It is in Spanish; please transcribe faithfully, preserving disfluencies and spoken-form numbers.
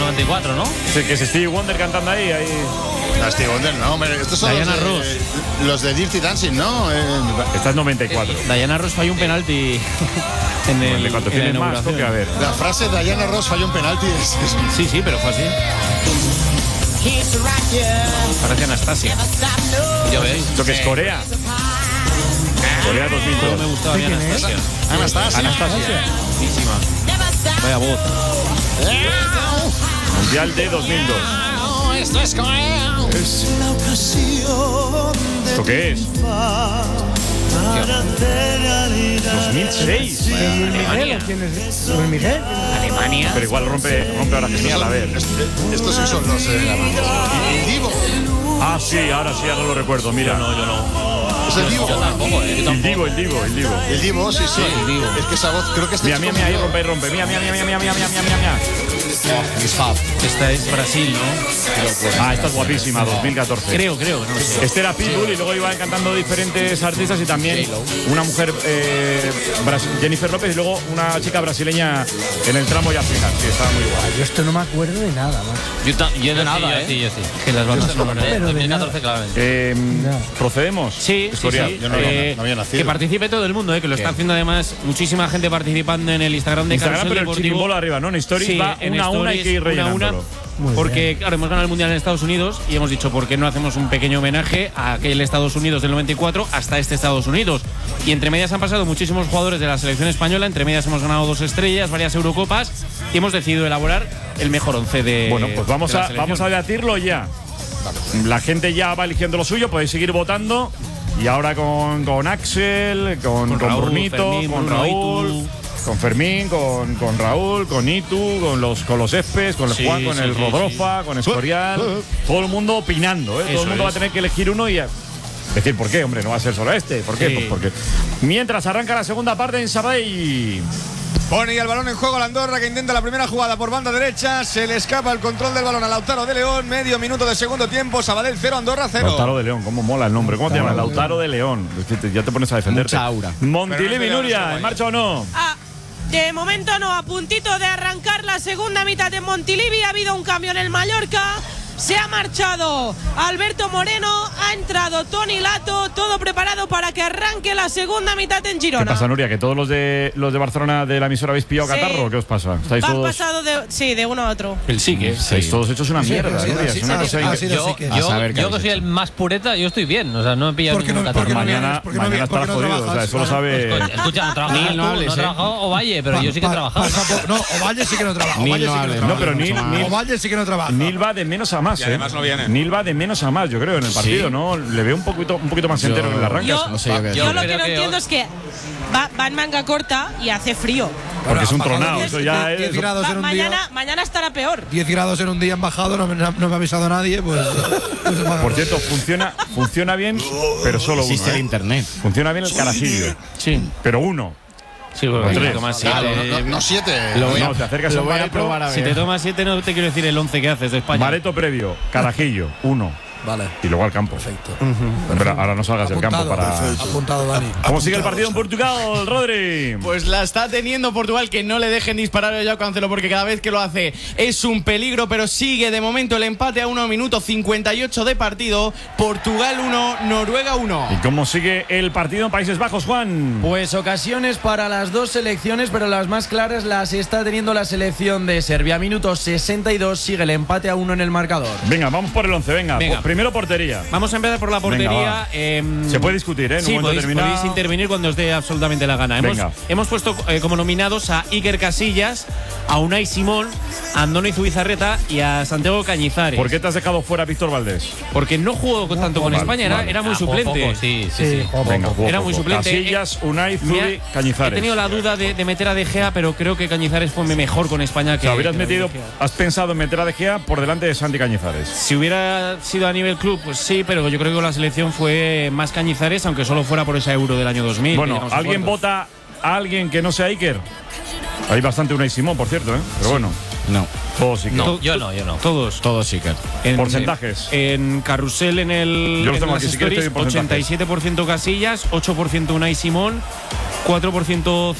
noventa y cuatro, ¿no? Sí, que es Stevie Wonder cantando ahí. ahí. No, Stevie Wonder, no, hombre. Estos son Diana los de, Ross. los de Dirty Dancing, ¿no? Eh, Esta es noventa y cuatro. Diana Ross falló un penalti en el. ¿De cuánto en la tiene más? inauguración. Toque, a ver. la frase de Diana Ross falló un penalti. Es, es, Sí, sí, pero fue así. Parece Anastasia. ¿Ya ves? Esto que es Corea. Corea dos mil Todo me dos. gustaba a mí Anastasia. Anastasia. Anastasia. Buenísima. Vaya voz. Mundial de dos mil dos. Esto es Corea. ¿Esto qué es? dos mil seis. Alemania. ¿Quién es? ¿Luis Miguel? Alemania. Pero igual rompe, rompe ahora genial, a ver. Estos sí son los eh, el Divo. Ah, sí, ahora sí, ahora lo recuerdo. Mira. No, yo no. Es el Divo. Yo tampoco, eh. Yo El tampoco. Divo, el Divo, el Divo. El Divo, sí, sí. el Divo. Es que esa voz, creo que este Mira, chico mira, mira, ahí murió. rompe, ahí rompe. Mira, mira, mira, mira, mira, mira, mira, mira, mira. Esta es Brasil, ¿no? Ah, esta es guapísima, dos mil catorce. Creo, creo, no lo sé. Este era Pitbull y luego iban cantando diferentes artistas y también una mujer, eh, Bras- Jennifer López, y luego una chica brasileña en el tramo y al final. Sí, estaba muy guay. Yo esto no me acuerdo de nada, macho. Yo, ta- yo de nada, sí, ¿eh? yo sí, yo sí. Que las bandas sonoras. Pero de dos mil nada. catorce, claramente. Eh, Ya. ¿Procedemos? Sí, sí, Historia. sí. Yo no había- Eh, no había nacido. que participe todo el mundo, eh, que lo está haciendo además muchísima gente participando en el Instagram de Instagram, Carrusel pero el Deportivo. chiquimbolo arriba, ¿no? En Stories Sí, va en una a una, hay que ir stories, una a una, rellenándolo. Muy porque, bien. claro, hemos ganado el Mundial en Estados Unidos y hemos dicho, ¿por qué no hacemos un pequeño homenaje a aquel Estados Unidos del noventa y cuatro hasta este Estados Unidos? Y entre medias han pasado muchísimos jugadores de la selección española, entre medias hemos ganado dos estrellas, varias Eurocopas y hemos decidido elaborar el mejor once de Bueno, pues vamos de la a, selección. vamos a debatirlo ya. La gente ya va eligiendo lo suyo, podéis seguir votando. Y ahora con, con Axel, con, Con con Raúl, Brunito, Fermín, con Bruno, Raúl, Itu. con Fermín, con, con Raúl, con Itu, con los con los Espes, con el Sí, Juan, con sí, el sí, Rodrofa, con Escorial. Todo el mundo opinando, ¿eh? Todo Eso el mundo va a es. tener que elegir uno y a- decir por qué, hombre, no va a ser solo este. ¿Por qué? Sí. Pues porque mientras arranca la segunda parte en Sabadell. Pone ya el balón en juego la Andorra, que intenta la primera jugada por banda derecha. Se le escapa el control del balón a Lautaro de León. Medio minuto de segundo tiempo. Sabadell cero, Andorra cero. Lautaro de León, cómo mola el nombre. ¿Cómo te llamas? Lautaro de León. Es que te- ya te pones a defenderte. Mucha aura. Montilivi, Pero no te llamas Nuria, igual. ¿en marcha o no? Ah, de momento no, a puntito de arrancar la segunda mitad de Montilivi. Ha habido un cambio en el Mallorca. Se ha marchado Alberto Moreno, ha entrado Toni Lato, todo preparado para que arranque la segunda mitad en Girona. ¿Qué pasa, Nuria? ¿Que todos los de los de Barcelona de la emisora habéis pillado Sí. catarro? ¿Qué os pasa? ¿Estáis Han todos, pasado de, sí, de uno a otro. El sí que estáis todos hechos una mierda, sí, Nuria? sí, Es una sí, cosa sí, increíble. sí, Yo, sí, que- yo, A yo saber qué que habéis soy el hecho. más pureta, yo estoy bien. O sea, no he pillado ¿Por qué ningún no- catarro. por qué no Mañana, vienes? ¿Por qué no mañana vienes? ¿Por estarás qué no jodido. O sea, trabajas? eso lo sabe. Coño, escucha, no trabajas Nil, tú, no no, hables, he eh. trabajado Ovalle, pero yo sí que he Pa- trabajado. pasa por- no, Ovalle sí que no trabaja. Nil Ovalle no sí que hable, no No, trabaja. pero Nil, Nil, Ovalle sí que no trabaja. Nil va de menos a más, Y ¿eh? además no viene. Nil va de menos a más, yo creo, en el partido, ¿no? Le veo un poquito, un poquito más entero en el arranque. Yo, No sé yo qué yo decir. lo que Creo no que entiendo hoy- es que va, va en manga corta y hace frío. Porque es un Bajado tronado. diez- Eso ya diez es. grados Va- en un mañana, día. mañana estará peor. diez grados en un día en bajado, no, me- no me ha avisado nadie, pues. pues me ha Por cierto, funciona, funciona bien, pero solo uno. Existe el ¿eh? internet. Funciona bien el carajillo. Sí, Pero uno. sí, porque Tres. si tomas Claro, siete, no, no, no siete. Lo voy a, No, te acercas lo a un voy a Bareto, probar a ver. si te tomas siete no te quiero decir el once que haces de España. Bareto previo, carajillo, uno. Vale. Y luego al campo. Perfecto. Pero ahora no salgas del campo Apuntado, para. perfecto. Apuntado, Dani. ¿Cómo sigue el partido en Portugal, Rodri? Pues la está teniendo Portugal, que no le dejen disparar a Joao Cancelo porque cada vez que lo hace es un peligro, pero sigue de momento el empate a uno minuto cincuenta y ocho de partido. Portugal uno, Noruega uno. ¿Y cómo sigue el partido en Países Bajos, Juan? Pues ocasiones para las dos selecciones, pero las más claras las está teniendo la selección de Serbia. Minuto sesenta y dos, sigue el empate a uno en el marcador. Venga, vamos por el once, venga. Venga. Po- Primero portería. Vamos a empezar por la Venga, portería. va. em, Se puede discutir, ¿eh? En un Sí, momento podéis, determinado. podéis intervenir cuando os dé absolutamente la gana. Hemos, Venga. hemos puesto eh, como nominados a Iker Casillas, a Unai Simón, a Andoni Zubizarreta y a Santiago Cañizares. ¿Por qué te has dejado fuera a Víctor Valdés? Porque no jugó con- tanto con Vale, España, era, vale. era muy Ah, jugó suplente. poco, sí, sí, sí. joder, Venga, jugó Era poco. muy suplente. Casillas, Unai, Me ha- Zubi, Cañizares. He tenido la duda de, de meter a De Gea, pero creo que Cañizares fue mejor con España O que. sea, hubieras que metido, De Gea. has pensado en meter a De Gea por delante de Santi Cañizares. Si hubiera sido a nivel club, pues sí, pero yo creo que con la selección fue más Cañizares, aunque solo fuera por esa Euro del año dos mil. que Bueno, llegamos a ¿alguien cuartos. vota a alguien que no sea Iker? Hay bastante Unai Simón, por cierto, ¿eh? Pero bueno, No, todos Iker. no, yo no, yo no. Todos. Todos sí que. En- Porcentajes. En Carrusel, en el. Yo los en tengo las aquí, si quieres te doy stories, porcentajes. ochenta y siete por ciento Casillas, ocho por ciento Unai Simón, cuatro por ciento